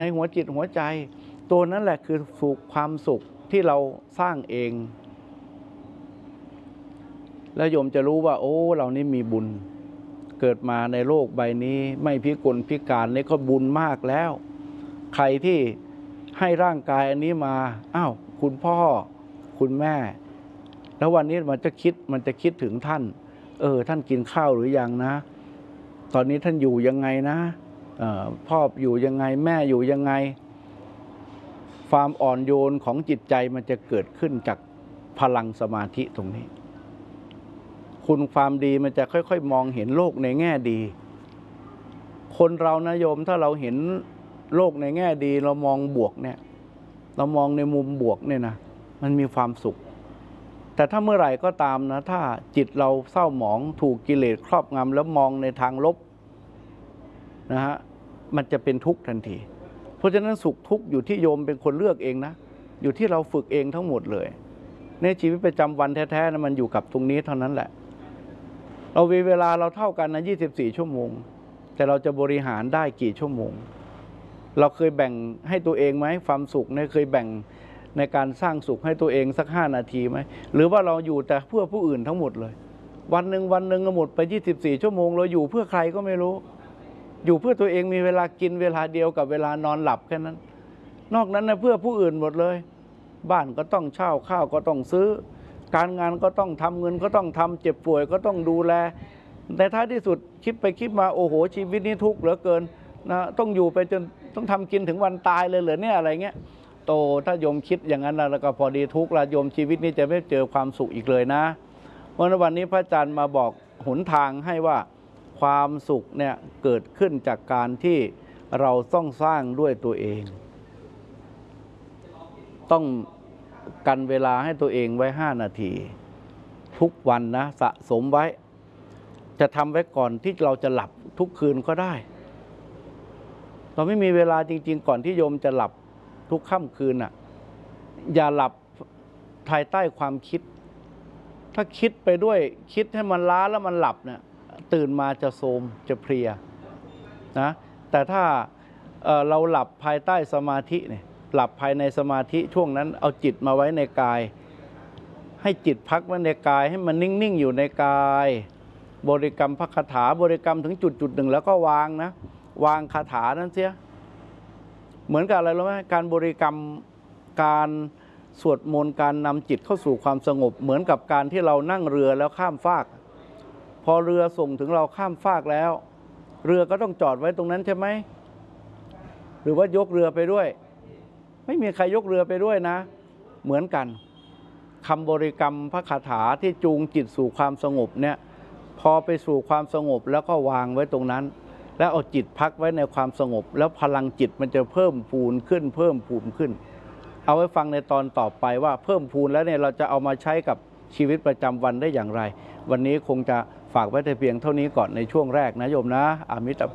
ในหัวจิตหัวใจตัวนั้นแหละคือความสุขที่เราสร้างเองแล้วโยมจะรู้ว่าโอ้เรานี่มีบุญเกิดมาในโลกใบนี้ไม่พิกลพิการนี่ก็บุญมากแล้วใครที่ให้ร่างกายอันนี้มาอ้าวคุณพ่อคุณแม่แล้ววันนี้มันจะคิดถึงท่านท่านกินข้าวหรือยังนะตอนนี้ท่านอยู่ยังไงนะพ่ออยู่ยังไงแม่อยู่ยังไงความอ่อนโยนของจิตใจมันจะเกิดขึ้นจากพลังสมาธิตรงนี้คุณความดีมันจะค่อยๆมองเห็นโลกในแง่ดีคนเรานะโยมถ้าเราเห็นโลกในแง่ดีเรามองบวกเนี่ยเรามองในมุมบวกเนี่ยนะมันมีความสุขแต่ถ้าเมื่อไหร่ก็ตามนะถ้าจิตเราเศร้าหมองถูกกิเลสครอบงำแล้วมองในทางลบนะฮะมันจะเป็นทุกข์ทันทีเพราะฉะนั้นสุขทุกข์อยู่ที่โยมเป็นคนเลือกเองนะอยู่ที่เราฝึกเองทั้งหมดเลยในชีวิตประจำวันแท้ๆนะมันอยู่กับตรงนี้เท่านั้นแหละเราเวลาเราเท่ากันนะ24 ชั่วโมงแต่เราจะบริหารได้กี่ชั่วโมงเราเคยแบ่งให้ตัวเองไหมความสุขเนี่ยเคยแบ่งในการสร้างสุขให้ตัวเองสัก5 นาทีไหมหรือว่าเราอยู่แต่เพื่อผู้อื่นทั้งหมดเลยวันหนึ่งก็หมดไป24 ชั่วโมงเราอยู่เพื่อใครก็ไม่รู้อยู่เพื่อตัวเองมีเวลากินเวลาเดียวกับเวลานอนหลับแค่นั้นนอกนั้นนะเพื่อผู้อื่นหมดเลยบ้านก็ต้องเช่าข้าวก็ต้องซื้อการงานก็ต้องทำเงินก็ต้องทำเจ็บป่วยก็ต้องดูแลแต่ท้ายที่สุดคิดไปคิดมาโอ้โหชีวิตนี้ทุกข์เหลือเกินนะต้องอยู่ไปจนต้องทำกินถึงวันตายเลยเหรอเนี่ยอะไรเงี้ยโตถ้าโยมคิดอย่างนั้นแล้วก็พอดีทุกข์ละโยมชีวิตนี้จะไม่เจอความสุขอีกเลยนะเพราะวันนี้พระอาจารย์มาบอกหนทางให้ว่าความสุขเนี่ยเกิดขึ้นจากการที่เราต้องสร้างด้วยตัวเองต้องกันเวลาให้ตัวเองไว้5 นาทีทุกวันนะสะสมไว้จะทำไว้ก่อนที่เราจะหลับทุกคืนก็ได้เราไม่มีเวลาจริงๆก่อนที่โยมจะหลับทุกค่ำคืนน่ะอย่าหลับภายใต้ความคิดถ้าคิดไปด้วยคิดให้มันล้าแล้วมันหลับเนี่ยตื่นมาจะโทรมจะเพลียนะแต่ถ้าเราหลับภายใต้สมาธิเนี่ยหลับภายในสมาธิช่วงนั้นเอาจิตมาไว้ในกายให้จิตพักไว้ในกายให้มันนิ่งๆอยู่ในกายบริกรรมพระคาถาบริกรรมถึงจุดหนึ่งแล้วก็วางนะวางคาถานั้นเสียเหมือนกับอะไรรู้ไหมการบริกรรมการสวดมนต์การนำจิตเข้าสู่ความสงบเหมือนกับการที่เรานั่งเรือแล้วข้ามฟากพอเรือส่งถึงเราข้ามฟากแล้วเรือก็ต้องจอดไว้ตรงนั้นใช่ไหมหรือว่ายกเรือไปด้วยไม่มีใครยกเรือไปด้วยนะเหมือนกันคำบริกรรมพระคาถาที่จูงจิตสู่ความสงบเนี่ยพอไปสู่ความสงบแล้วก็วางไว้ตรงนั้นแล้วเอาจิตพักไว้ในความสงบแล้วพลังจิตมันจะเพิ่มพูนขึ้นเอาไว้ฟังในตอนต่อไปว่าเพิ่มพูนแล้วเนี่ยเราจะเอามาใช้กับชีวิตประจำวันได้อย่างไรวันนี้คงจะฝากไว้แต่เพียงเท่านี้ก่อนในช่วงแรกนะโยมนะอามิตร